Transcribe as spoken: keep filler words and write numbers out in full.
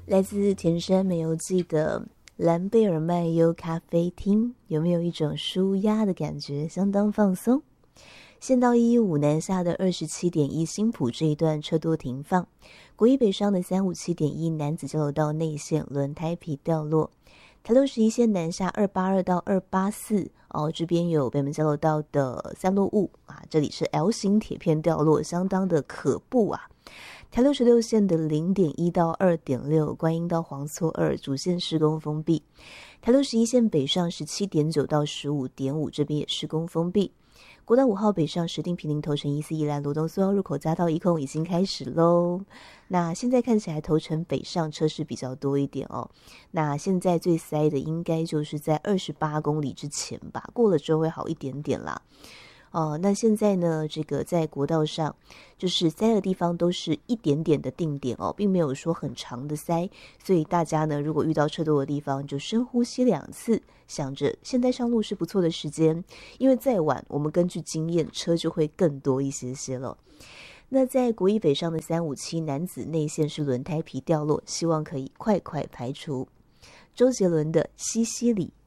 来自田山美游记的兰贝尔麦优咖啡厅，有没有一种舒压的感觉？相当放松。县道一一五南下的二十七点一新埔这一段车多停放，国一北上的三五七点一男子交流道内线轮胎皮掉落，台六十一线南下二八二到二八四哦，这边有北门交流道的三落雾啊，这里是 L 型铁片掉落，相当的可怖啊。台六十六线的零点一到二点六，观音到黄厝二主线施工封闭。台六十一线北上十七点九到十五点五，这边也施工封闭。国道五号北上石碇坪林头城一四一兰罗东苏澳入口匝道一空已经开始喽。那现在看起来头城北上车是比较多一点哦。那现在最塞的应该就是在二十八公里之前吧，过了之后会好一点点啦。哦，那现在呢，这个在国道上，就是塞的地方都是一点点的定点哦，并没有说很长的塞，所以大家呢，如果遇到车多的地方，就深呼吸两次，想着现在上路是不错的时间，因为再晚，我们根据经验，车就会更多一些些了。那在国一北上的三五七男子内线是轮胎皮掉落，希望可以快快排除。周杰伦的《西西里》